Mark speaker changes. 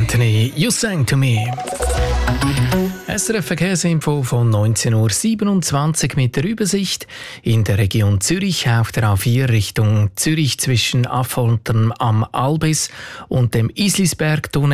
Speaker 1: Anthony, You Sang To Me. SRF Verkehrsinfo von 19.27 Uhr mit der Übersicht. In der Region Zürich auf der A4 Richtung Zürich zwischen Affoltern am Albis und dem Islisbergtunnel